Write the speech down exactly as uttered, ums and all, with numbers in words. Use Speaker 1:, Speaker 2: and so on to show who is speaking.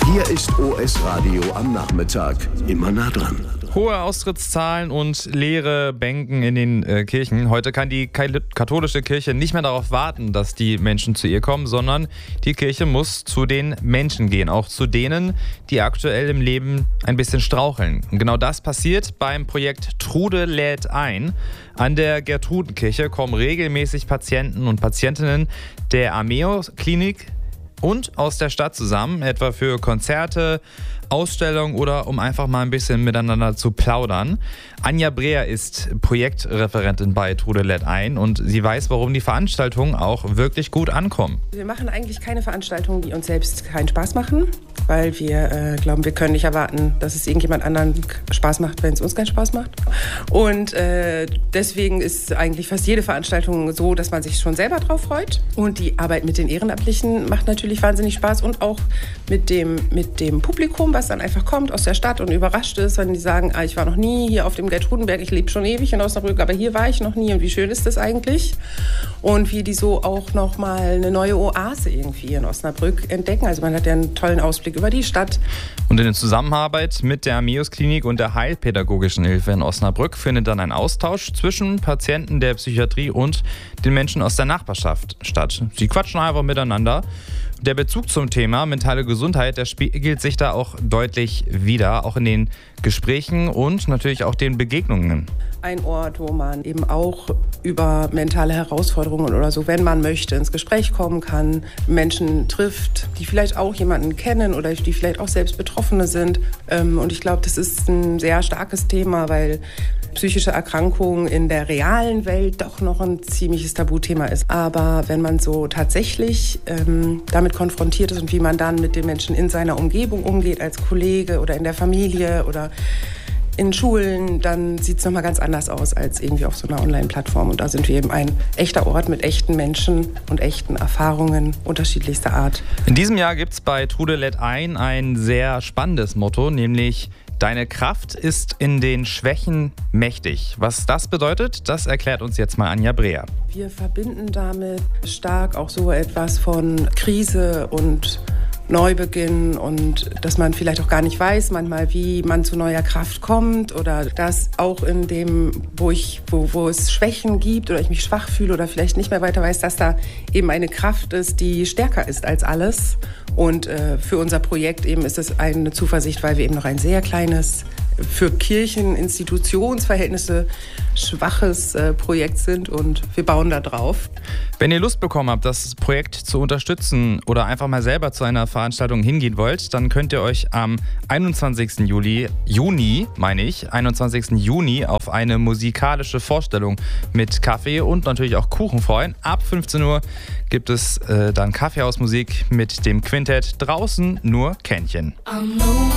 Speaker 1: Hier ist O S Radio am Nachmittag. Immer nah dran.
Speaker 2: Hohe Austrittszahlen und leere Bänken in den äh, Kirchen. Heute kann die katholische Kirche nicht mehr darauf warten, dass die Menschen zu ihr kommen, sondern die Kirche muss zu den Menschen gehen. Auch zu denen, die aktuell im Leben ein bisschen straucheln. Und genau das passiert beim Projekt Trude lädt ein. An der Gertrudenkirche kommen regelmäßig Patienten und Patientinnen der Armeos-Klinik und aus der Stadt zusammen, etwa für Konzerte, Ausstellungen oder um einfach mal ein bisschen miteinander zu plaudern. Anja Breer ist Projektreferentin bei Trude lädt ein und sie weiß, warum die Veranstaltungen auch wirklich gut ankommen.
Speaker 3: Wir machen eigentlich keine Veranstaltungen, die uns selbst keinen Spaß machen, weil wir äh, glauben, wir können nicht erwarten, dass es irgendjemand anderen Spaß macht, wenn es uns keinen Spaß macht. Und äh, deswegen ist eigentlich fast jede Veranstaltung so, dass man sich schon selber drauf freut. Und die Arbeit mit den Ehrenamtlichen macht natürlich wahnsinnig Spaß und auch mit dem, mit dem Publikum, was dann einfach kommt aus der Stadt und überrascht ist, wenn die sagen, ah, ich war noch nie hier auf dem Gertrudenberg, ich lebe schon ewig in Osnabrück, aber hier war ich noch nie und wie schön ist das eigentlich? Und wie die so auch nochmal eine neue Oase irgendwie in Osnabrück entdecken. Also man hat ja einen tollen Ausblick über die Stadt.
Speaker 2: Und in der Zusammenarbeit mit der Armeos-Klinik und der Heilpädagogischen Hilfe in Osnabrück findet dann ein Austausch zwischen Patienten der Psychiatrie und den Menschen aus der Nachbarschaft statt. Sie quatschen einfach miteinander. Der Bezug zum Thema mentale Gesundheit, der spiegelt sich da auch deutlich wider, auch in den Gesprächen und natürlich auch den Begegnungen.
Speaker 3: Ein Ort, wo man eben auch über mentale Herausforderungen oder so, wenn man möchte, ins Gespräch kommen kann, Menschen trifft, die vielleicht auch jemanden kennen oder die vielleicht auch selbst Betroffene sind. Und ich glaube, das ist ein sehr starkes Thema, weil psychische Erkrankung in der realen Welt doch noch ein ziemliches Tabuthema ist. Aber wenn man so tatsächlich ähm, damit konfrontiert ist und wie man dann mit den Menschen in seiner Umgebung umgeht, als Kollege oder in der Familie oder in Schulen, dann sieht es nochmal ganz anders aus als irgendwie auf so einer Online-Plattform. Und da sind wir eben ein echter Ort mit echten Menschen und echten Erfahrungen unterschiedlichster Art.
Speaker 2: In diesem Jahr gibt es bei Trude lädt ein ein sehr spannendes Motto, nämlich Deine Kraft ist in den Schwächen mächtig. Was das bedeutet, das erklärt uns jetzt mal Anja Breer.
Speaker 3: Wir verbinden damit stark auch so etwas von Krise und Neubeginn und dass man vielleicht auch gar nicht weiß, manchmal wie man zu neuer Kraft kommt oder dass auch in dem, wo ich, wo, wo es Schwächen gibt oder ich mich schwach fühle oder vielleicht nicht mehr weiter weiß, dass da eben eine Kraft ist, die stärker ist als alles. Und äh, für unser Projekt eben ist es eine Zuversicht, weil wir eben noch ein sehr kleines, für Kirchen, Institutionsverhältnisse schwaches äh, Projekt sind und wir bauen da drauf.
Speaker 2: Wenn ihr Lust bekommen habt, das Projekt zu unterstützen oder einfach mal selber zu einer Veranstaltung hingehen wollt, dann könnt ihr euch am einundzwanzigsten Juli, Juni, meine ich, einundzwanzigsten Juni auf eine musikalische Vorstellung mit Kaffee und natürlich auch Kuchen freuen. Ab fünfzehn Uhr gibt es äh, dann Kaffeehausmusik mit dem Quintett Draußen nur Kännchen.